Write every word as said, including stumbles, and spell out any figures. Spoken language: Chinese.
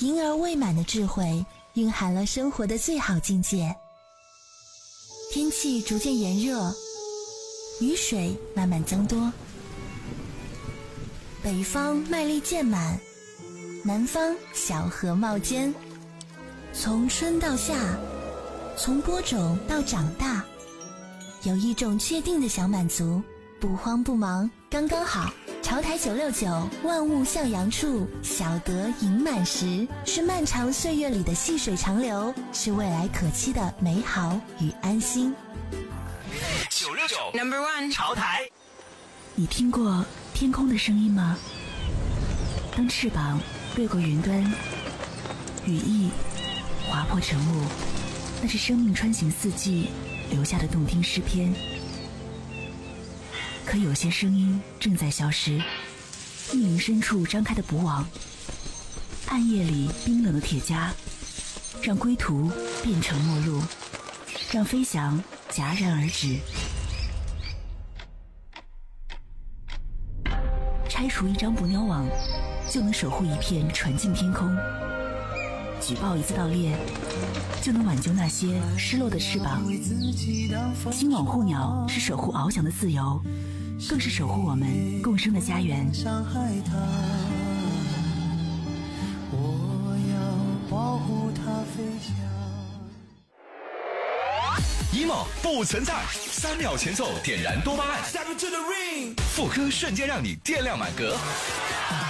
婴儿未满的智慧蕴含了生活的最好境界。天气逐渐炎热，雨水慢慢增多，北方麦粒渐满，南方小荷冒尖。从春到夏，从播种到长大，有一种确定的小满足，不慌不忙，刚刚好。潮台九六九，万物向阳处，小得盈满时，是漫长岁月里的细水长流，是未来可期的美好与安心。 九六九 Number One 潮台， 你听过天空的声音吗？当翅膀掠过云端，羽翼划破晨雾，那是生命穿行四季留下的动听诗篇。可有些声音正在消失，密林深处张开的捕网，暗夜里冰冷的铁枷，让归途变成陌路，让飞翔戛然而止。拆除一张捕鸟网，就能守护一片纯净天空；举报一次盗猎，就能挽救那些失落的翅膀。金网护鸟是守护翱翔的自由，更是守护我们共生的家园。 我要保护它飞翔。 emo 不存在，三秒前奏点燃多巴胺，副歌瞬间让你电量满格。